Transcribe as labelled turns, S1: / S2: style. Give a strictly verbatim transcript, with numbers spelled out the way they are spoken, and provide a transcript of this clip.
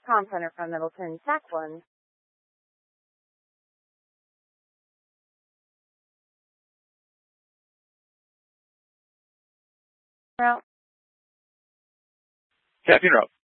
S1: com Center from Middleton, Tac one. Route.
S2: Caffeine route.